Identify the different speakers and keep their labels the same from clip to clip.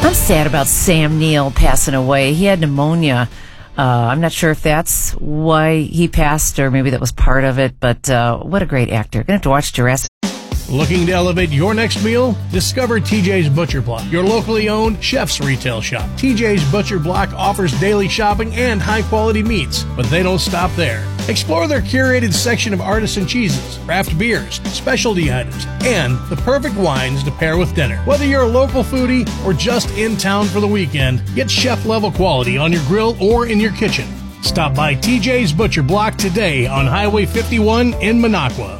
Speaker 1: I'm sad about Sam Neill passing away. He had pneumonia. I'm not sure if that's why he passed or maybe that was part of it, but what a great actor. Gonna have to watch Jurassic.
Speaker 2: Looking to elevate your next meal? Discover TJ's Butcher Block, your locally owned chef's retail shop. TJ's Butcher Block offers daily shopping and high-quality meats, but they don't stop there. Explore their curated section of artisan cheeses, craft beers, specialty items, and the perfect wines to pair with dinner. Whether you're a local foodie or just in town for the weekend, get chef-level quality on your grill or in your kitchen. Stop by TJ's Butcher Block today on Highway 51 in Minocqua.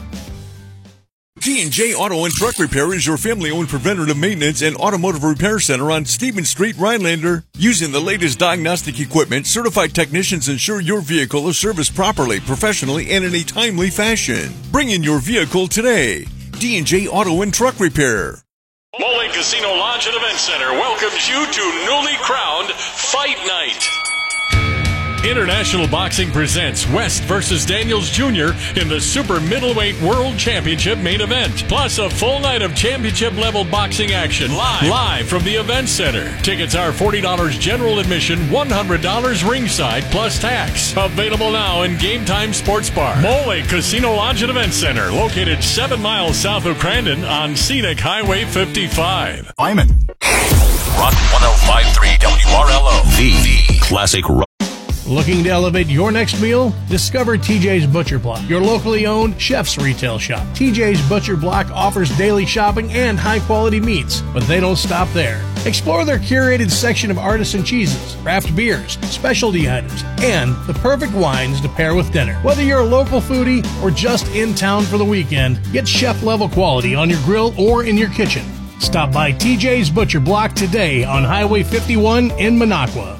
Speaker 3: G&J Auto and Truck Repair is your family-owned preventative maintenance and automotive repair center on Stevens Street, Rhinelander. Using the latest diagnostic equipment, certified technicians ensure your vehicle is serviced properly, professionally, and in a timely fashion. Bring in your vehicle today. D&J Auto and Truck Repair.
Speaker 4: Mole Casino Lodge and Event Center welcomes you to newly crowned Fight Night. International Boxing presents West versus Daniels Jr. in the Super Middleweight World Championship main event, plus a full night of championship-level boxing action live from the Event Center. Tickets are $40 general admission, $100 ringside plus tax. Available now in Game Time Sports Bar. Mole Casino Lodge and Event Center, located 7 miles south of Crandon on Scenic Highway 55.
Speaker 5: Lyman. Rock 105.3 WRLO. The classic rock.
Speaker 2: Looking to elevate your next meal? Discover TJ's Butcher Block, your locally owned chef's retail shop. TJ's Butcher Block offers daily shopping and high-quality meats, but they don't stop there. Explore their curated section of artisan cheeses, craft beers, specialty items, and the perfect wines to pair with dinner. Whether you're a local foodie or just in town for the weekend, get chef-level quality on your grill or in your kitchen. Stop by TJ's Butcher Block today on Highway 51 in Minocqua.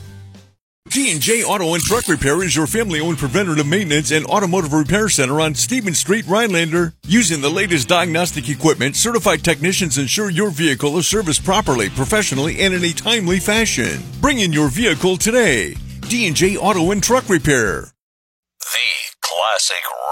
Speaker 3: G&J Auto and Truck Repair is your family-owned preventative maintenance and automotive repair center on Stevens Street, Rhinelander. Using the latest diagnostic equipment, certified technicians ensure your vehicle is serviced properly, professionally, and in a timely fashion. Bring in your vehicle today. D&J Auto and Truck Repair.
Speaker 5: The classic